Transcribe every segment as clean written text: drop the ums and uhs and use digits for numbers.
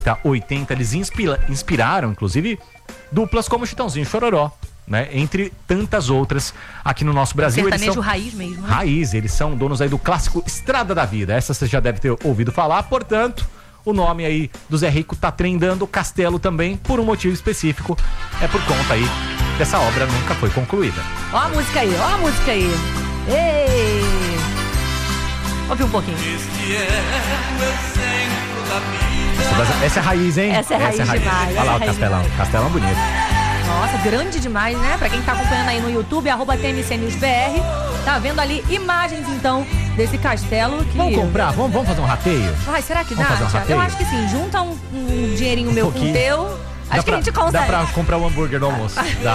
80, eles inspiraram, inclusive, duplas como Chitãozinho e Chororó, né? Entre tantas outras aqui no nosso Brasil. Sertanejo raiz mesmo, né? Raiz, eles são donos aí do clássico Estrada da Vida. Essa você já deve ter ouvido falar, portanto, o nome aí do Zé Rico tá trendando, Castelo também, por um motivo específico. É por conta aí dessa obra nunca foi concluída. Ó a música aí, ó a música aí. Ei! Ouve um pouquinho. Este é o exemplo da vida. Essa é raiz, hein? Essa é raiz demais. Olha lá o Castelão. Castelão bonito. Nossa, grande demais, né? Pra quem tá acompanhando aí no YouTube, @TMCNewsBR, tá vendo ali imagens, então, desse castelo que... Vamos comprar? Vamos fazer um rateio? Ai, será que dá? Vamos fazer um rateio? Eu acho que sim. Junta um dinheirinho meu com o teu. Acho que a gente consegue. Dá pra comprar um hambúrguer no almoço. Dá.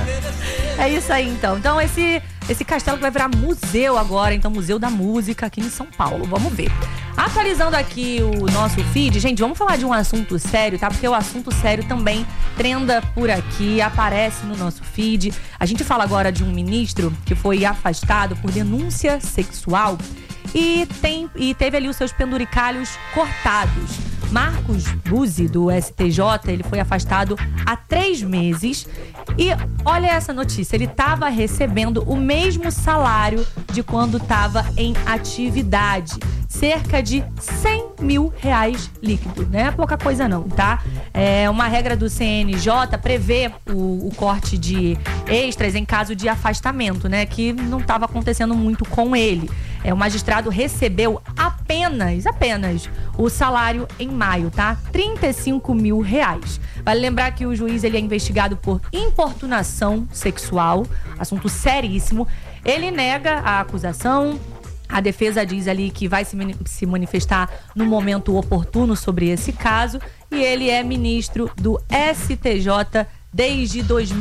É isso aí, então. Então, esse castelo que vai virar museu agora, então, Museu da Música aqui em São Paulo. Vamos ver. Atualizando aqui o nosso feed, gente, vamos falar de um assunto sério, tá? Porque o assunto sério também trenda por aqui, aparece no nosso feed. A gente fala agora de um ministro que foi afastado por denúncia sexual e teve ali os seus penduricalhos cortados. Marcos Buzzi, do STJ, ele foi afastado há 3 meses e olha essa notícia, ele estava recebendo o mesmo salário de quando estava em atividade, cerca de R$100 mil líquido, não é pouca coisa não, tá? Uma regra do CNJ prevê o corte de extras em caso de afastamento, né, que não estava acontecendo muito com ele. O magistrado recebeu apenas o salário em maio, tá? R$35 mil. Vale lembrar que o juiz ele é investigado por importunação sexual, assunto seríssimo. Ele nega a acusação. A defesa diz ali que vai se manifestar no momento oportuno sobre esse caso. E ele é ministro do STJ desde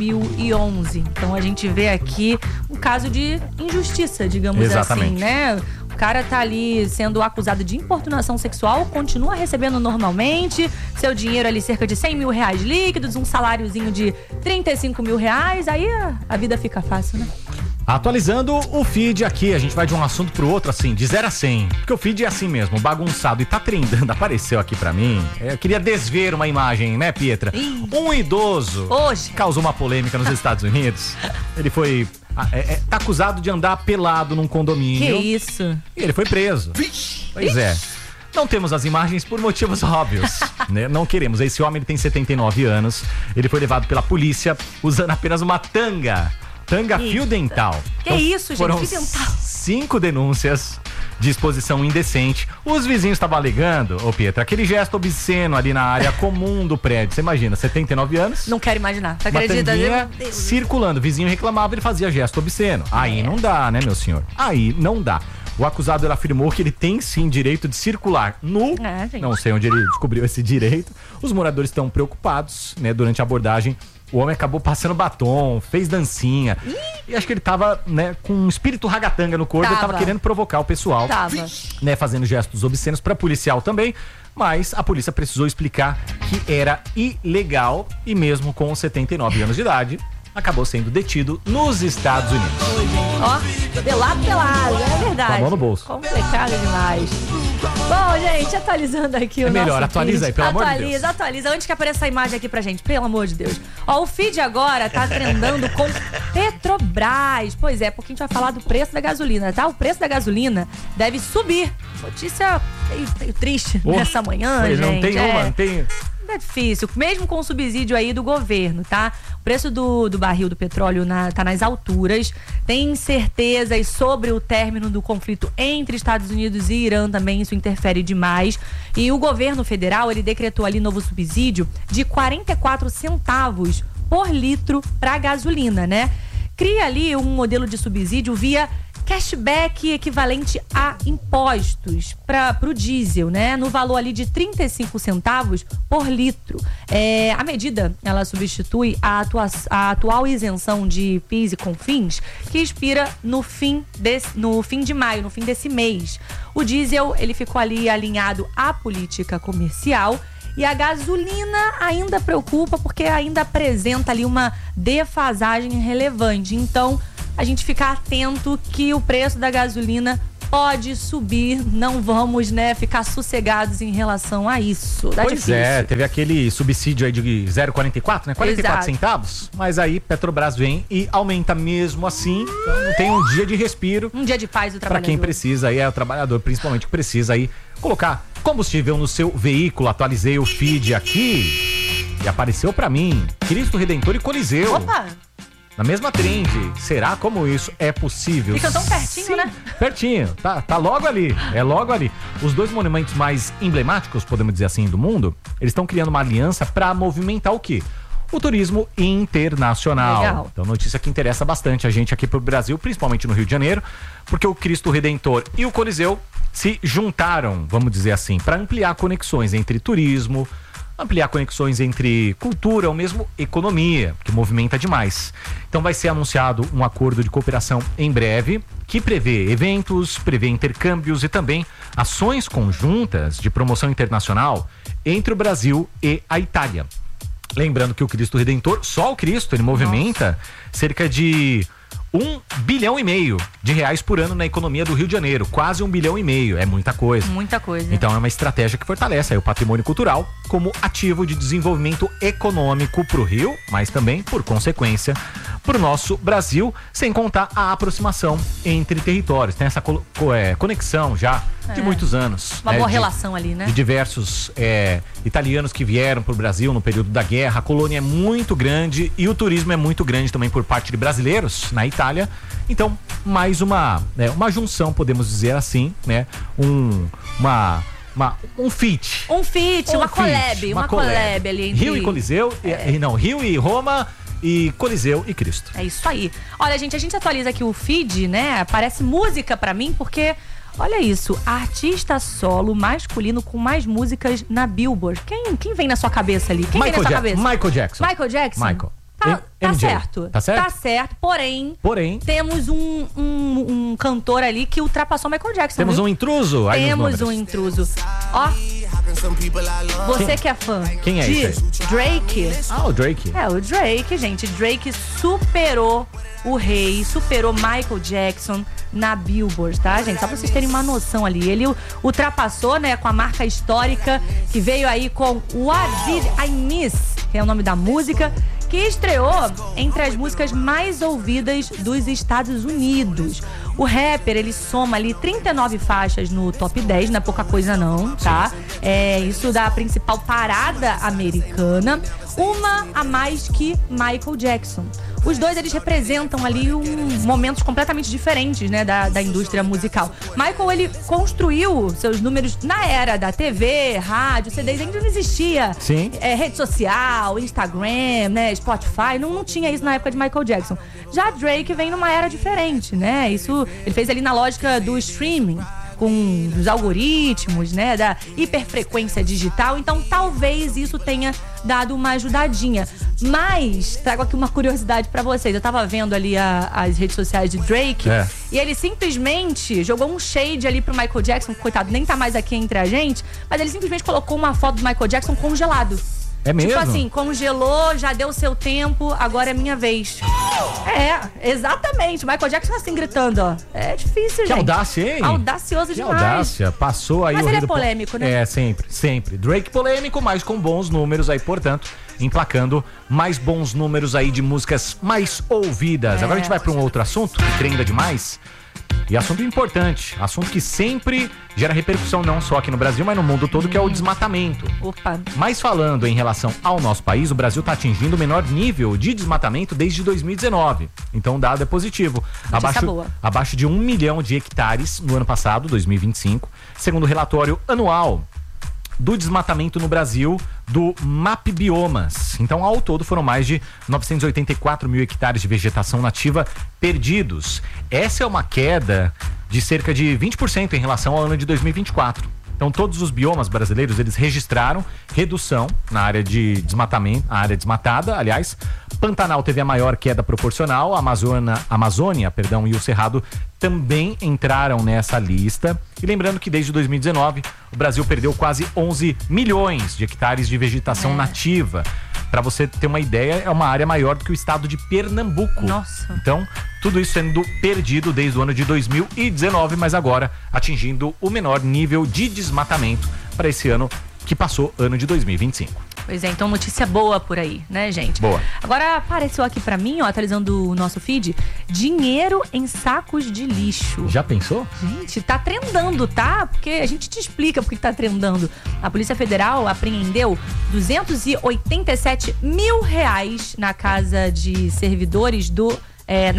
2011. Então a gente vê aqui um caso de injustiça, digamos Exatamente. assim, né? O cara tá ali sendo acusado de importunação sexual, continua recebendo normalmente, seu dinheiro ali cerca de R$100 mil líquidos, um saláriozinho de R$35 mil, aí a vida fica fácil, né? Atualizando o feed aqui, a gente vai de um assunto pro outro, assim, de 0 a 100. Porque o feed é assim mesmo, bagunçado e tá trendando. Apareceu aqui pra mim. Eu queria desver uma imagem, né, Pietra? Um idoso hoje causou uma polêmica nos Estados Unidos. Ele foi... tá acusado de andar pelado num condomínio. Que isso? E ele foi preso. Pois é. Não temos as imagens por motivos óbvios, né? Não queremos. Esse homem ele tem 79 anos. Ele foi levado pela polícia usando apenas uma tanga fio dental. Que isso, gente? Foram Fio dental. 5 denúncias de exposição indecente. Os vizinhos estavam alegando, Pietra, aquele gesto obsceno ali na área comum do prédio. Você imagina, 79 anos. Não quero imaginar. Você uma acredita? tanguinha circulando. O vizinho reclamava, ele fazia gesto obsceno. Aí não dá, né, meu senhor? Aí não dá. O acusado ele afirmou que ele tem sim direito de circular nu. Não sei onde ele descobriu esse direito. Os moradores estão preocupados, né? Durante a abordagem, o homem acabou passando batom, fez dancinha. E acho que ele tava, né, com um espírito ragatanga no corpo. Ele tava querendo provocar o pessoal. Né, fazendo gestos obscenos para policial também. Mas a polícia precisou explicar que era ilegal. E mesmo com 79 anos de idade, acabou sendo detido nos Estados Unidos. Ó, pelado, é verdade. Com a mão no bolso. Complicado demais. Bom, gente, atualizando aqui o nosso melhor, atualiza feed. aí, pelo amor de Deus. Atualiza, antes que apareça essa imagem aqui pra gente, pelo amor de Deus. Ó, o feed agora tá trendando com Petrobras. Pois é, porque a gente vai falar do preço da gasolina, tá? O preço da gasolina deve subir. Notícia meio triste nessa manhã, gente. Não tem uma, não tem... É difícil, mesmo com o subsídio aí do governo, tá? O preço do barril do petróleo tá nas alturas. Tem incertezas sobre o término do conflito entre Estados Unidos e Irã também, isso interfere demais. E o governo federal, ele decretou ali novo subsídio de 44 centavos por litro para gasolina, né? Cria ali um modelo de subsídio via cashback equivalente a impostos para o diesel, né? No valor ali de 35 centavos por litro. A medida, ela substitui a atual isenção de PIS e CONFINS, que expira no fim de maio, no fim desse mês. O diesel, ele ficou ali alinhado à política comercial. E a gasolina ainda preocupa porque ainda apresenta ali uma defasagem relevante. Então, a gente ficar atento que o preço da gasolina pode subir, não vamos, né, ficar sossegados em relação a isso. Pois é, teve aquele subsídio aí de 0,44, né? 44 centavos. Mas aí Petrobras vem e aumenta mesmo assim. Então não tem um dia de respiro. Um dia de paz do trabalhador. Pra quem precisa aí, é o trabalhador principalmente que precisa aí colocar combustível no seu veículo. Atualizei o feed aqui e apareceu pra mim Cristo Redentor e Coliseu. Opa! Na mesma trend. Será como isso é possível? Fica tão pertinho, sim, né? Pertinho. Tá logo ali. É logo ali. Os dois monumentos mais emblemáticos, podemos dizer assim, do mundo, eles estão criando uma aliança para movimentar o quê? O turismo internacional. Legal. Então, notícia que interessa bastante a gente aqui pro Brasil, principalmente no Rio de Janeiro, porque o Cristo Redentor e o Coliseu se juntaram, vamos dizer assim, para ampliar conexões entre turismo, ampliar conexões entre cultura ou mesmo economia, que movimenta demais. Então vai ser anunciado um acordo de cooperação em breve, que prevê eventos, prevê intercâmbios e também ações conjuntas de promoção internacional entre o Brasil e a Itália. Lembrando que o Cristo Redentor, só o Cristo, ele movimenta cerca de 1,5 bilhão de reais por ano na economia do Rio de Janeiro. Quase 1,5 bilhão. É muita coisa. Muita coisa. Então é uma estratégia que fortalece aí o patrimônio cultural como ativo de desenvolvimento econômico para o Rio, mas também, por consequência, para o nosso Brasil, sem contar a aproximação entre territórios. Tem essa conexão já de muitos anos. Uma boa relação ali, né? De diversos italianos que vieram para o Brasil no período da guerra. A colônia é muito grande e o turismo é muito grande também por parte de brasileiros na Itália. Então, mais uma junção, podemos dizer assim, né? Um feat. Uma collab ali entre... Rio e Coliseu, Rio e Roma e Coliseu e Cristo. É isso aí. Olha, gente, a gente atualiza aqui o feed, né? Aparece música pra mim, porque... Olha isso, artista solo masculino com mais músicas na Billboard. Quem vem na sua cabeça ali? Quem vem na sua cabeça? Michael Jackson. Michael Jackson? Michael. Tá certo. Tá certo? Tá certo, porém temos um cantor ali que ultrapassou Michael Jackson. Temos um intruso aí. Temos um intruso. Ó, você que é fã quem é de Drake. O Drake. O Drake, gente. Drake superou o rei, superou Michael Jackson na Billboard, tá, gente? Só pra vocês terem uma noção ali. Ele ultrapassou, né, com a marca histórica que veio aí com What Did I Miss, que é o nome da música, que estreou entre as músicas mais ouvidas dos Estados Unidos. O rapper, ele soma ali 39 faixas no top 10, não é pouca coisa não, tá? Isso da principal parada americana, uma a mais que Michael Jackson. Os dois, eles representam ali momentos completamente diferentes, né, da indústria musical. Michael, ele construiu seus números na era da TV, rádio, CDs, ainda não existia. Sim. Rede social, Instagram, né, Spotify, não tinha isso na época de Michael Jackson. Já Drake vem numa era diferente, né, isso ele fez ali na lógica do streaming, com os algoritmos, né, da hiperfrequência digital, então talvez isso tenha dado uma ajudadinha. Mas trago aqui uma curiosidade pra vocês. Eu tava vendo ali as redes sociais de Drake e ele simplesmente jogou um shade ali pro Michael Jackson, coitado, nem tá mais aqui entre a gente, mas ele simplesmente colocou uma foto do Michael Jackson congelado. É mesmo? Tipo assim, congelou, já deu seu tempo, agora é minha vez. Exatamente. Michael Jackson assim gritando, ó. É difícil, gente. Que audácia, hein? Audacioso demais. Audácia. Passou aí mas o ele é polêmico, né? Sempre. Drake polêmico, mas com bons números aí, portanto, emplacando mais bons números aí de músicas mais ouvidas. Agora a gente vai para um outro assunto que trenda demais. E assunto importante, assunto que sempre gera repercussão não só aqui no Brasil, mas no mundo todo, que é o desmatamento. Opa. Mas falando em relação ao nosso país, o Brasil está atingindo o menor nível de desmatamento desde 2019. Então o dado é positivo. Abaixo de 1 milhão de hectares no ano passado, 2025, segundo o relatório anual do desmatamento no Brasil do MAP Biomas. Então, ao todo, foram mais de 984 mil hectares de vegetação nativa perdidos. Essa é uma queda de cerca de 20% em relação ao ano de 2024. Então, todos os biomas brasileiros, eles registraram redução na área de desmatamento, a área desmatada, aliás. Pantanal teve a maior queda proporcional, a Amazônia, e o Cerrado também entraram nessa lista. E lembrando que desde 2019, o Brasil perdeu quase 11 milhões de hectares de vegetação nativa. Pra você ter uma ideia, é uma área maior do que o estado de Pernambuco. Nossa. Então, tudo isso sendo perdido desde o ano de 2019, mas agora atingindo o menor nível de desmatamento para esse ano que passou, ano de 2025. Pois é, então notícia boa por aí, né, gente? Boa. Agora apareceu aqui pra mim, ó, atualizando o nosso feed, dinheiro em sacos de lixo. Já pensou? Gente, tá trendando, tá? Porque a gente te explica por que tá trendando. A Polícia Federal apreendeu 287 mil reais na casa de servidores do... na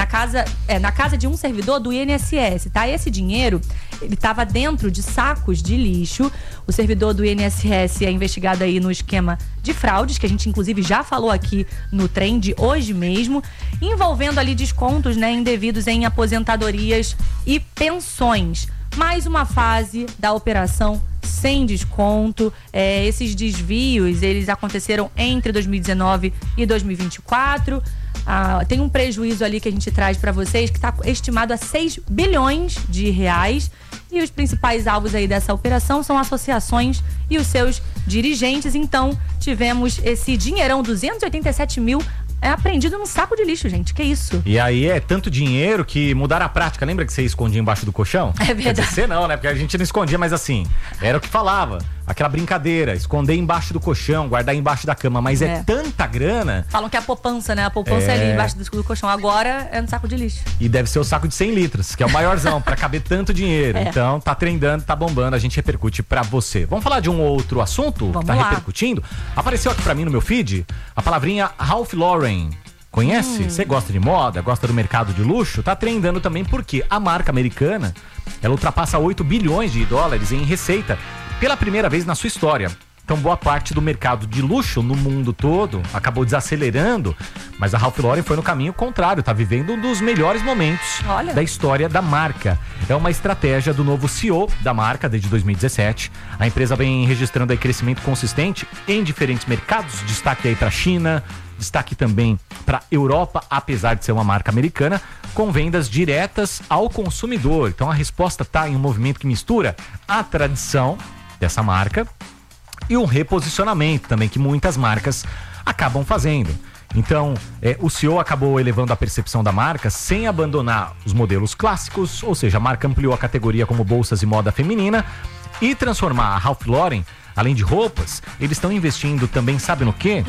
casa de um servidor do INSS, tá? Esse dinheiro, ele estava dentro de sacos de lixo. O servidor do INSS é investigado aí no esquema de fraudes, que a gente inclusive já falou aqui no Trend hoje mesmo, envolvendo ali descontos, né, indevidos em aposentadorias e pensões. Mais uma fase da operação sem desconto. Esses desvios, eles aconteceram entre 2019 e 2024. Tem um prejuízo ali que a gente traz para vocês que está estimado a 6 bilhões de reais. E os principais alvos aí dessa operação são associações e os seus dirigentes. Então, tivemos esse dinheirão, 287 mil, apreendido num saco de lixo, gente. Que isso? E aí é tanto dinheiro que mudaram a prática. Lembra que você escondia embaixo do colchão? É verdade. Quer dizer, você não, né? Porque a gente não escondia, mas assim, era o que falava. Aquela brincadeira, esconder embaixo do colchão, guardar embaixo da cama. Mas é tanta grana. Falam que é a poupança, né? A poupança é ali embaixo do colchão. Agora é no saco de lixo. E deve ser o saco de 100 litros, que é o maiorzão, pra caber tanto dinheiro. Então, tá trendando, tá bombando, a gente repercute pra você. Vamos falar de um outro assunto que tá repercutindo? Apareceu aqui pra mim no meu feed a palavrinha Ralph Lauren. Conhece? Você gosta de moda, gosta do mercado de luxo? Tá trendando também porque a marca americana, ela ultrapassa 8 bilhões de dólares em receita pela primeira vez na sua história. Então, boa parte do mercado de luxo no mundo todo acabou desacelerando, mas a Ralph Lauren foi no caminho contrário, tá vivendo um dos melhores momentos da história da marca. É uma estratégia do novo CEO da marca desde 2017. A empresa vem registrando aí crescimento consistente em diferentes mercados, destaque aí para a China, destaque também para Europa, apesar de ser uma marca americana, com vendas diretas ao consumidor. Então a resposta está em um movimento que mistura a tradição dessa marca e um reposicionamento também que muitas marcas acabam fazendo. Então, o CEO acabou elevando a percepção da marca sem abandonar os modelos clássicos, ou seja, a marca ampliou a categoria como bolsas e moda feminina e transformar a Ralph Lauren, além de roupas, eles estão investindo também, sabe no quê?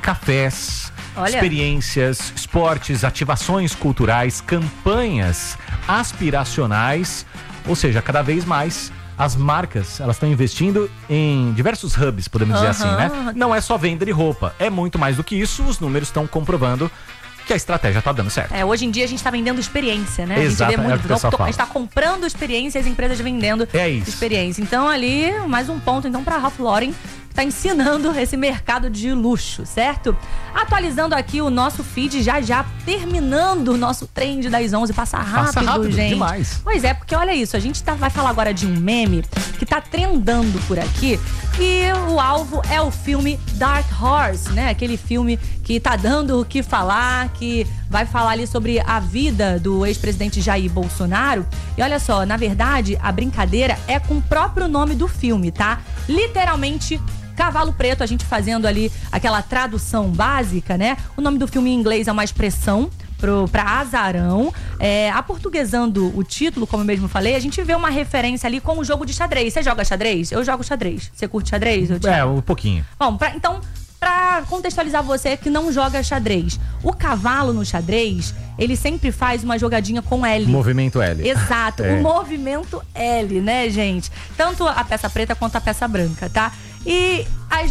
Cafés, experiências, esportes, ativações culturais, campanhas aspiracionais, ou seja, cada vez mais as marcas, elas estão investindo em diversos hubs, podemos dizer assim, né? Não é só venda de roupa, é muito mais do que isso, os números estão comprovando que a estratégia tá dando certo. Hoje em dia a gente tá vendendo experiência, né? Exato, a gente vê muito. a gente tá comprando experiência e as empresas vendendo experiência. Então ali, mais um ponto então pra Ralph Lauren, que tá ensinando esse mercado de luxo, certo? Atualizando aqui o nosso feed, já terminando o nosso Trend das 11. Passa rápido, gente. Demais. Pois é, porque olha isso, a gente vai falar agora de um meme que tá trendando por aqui, e o alvo é o filme Dark Horse, né? Aquele filme que tá dando o que falar, que vai falar ali sobre a vida do ex-presidente Jair Bolsonaro. E olha só, na verdade, a brincadeira é com o próprio nome do filme, tá? Literalmente, Cavalo Preto, a gente fazendo ali aquela tradução básica, né? O nome do filme em inglês é uma expressão pra azarão. Aportuguesando o título, como eu mesmo falei, a gente vê uma referência ali com o jogo de xadrez. Você joga xadrez? Eu jogo xadrez. Você curte xadrez? Um pouquinho. Bom, então, pra contextualizar você que não joga xadrez, o cavalo no xadrez, ele sempre faz uma jogadinha com L. Movimento L. Exato, o movimento L, né, gente? Tanto a peça preta quanto a peça branca, tá? E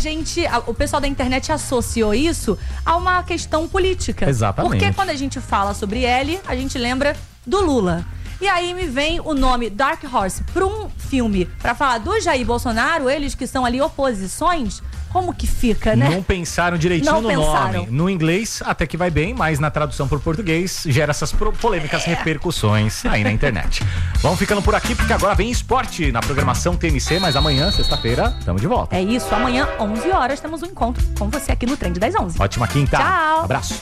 o pessoal da internet associou isso a uma questão política. Exatamente. Porque quando a gente fala sobre L, a gente lembra do Lula. E aí me vem o nome Dark Horse para um filme para falar do Jair Bolsonaro, eles que são ali oposições. Como que fica, né? Não pensaram direitinho no nome. No inglês até que vai bem, mas na tradução para o português gera essas polêmicas repercussões aí na internet. Vamos ficando por aqui porque agora vem esporte na programação TMC, mas amanhã, sexta-feira, estamos de volta. É isso, amanhã, 11 horas, temos um encontro com você aqui no Trend das 11. Ótima quinta. Tchau. Abraço.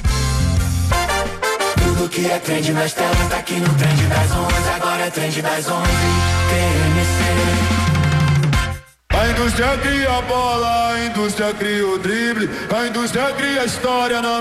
Tudo que é trend nas telas tá aqui no Trend das 11. Agora é Trend das 11. TMC. A indústria cria a bola, a indústria cria o drible, a indústria cria a história na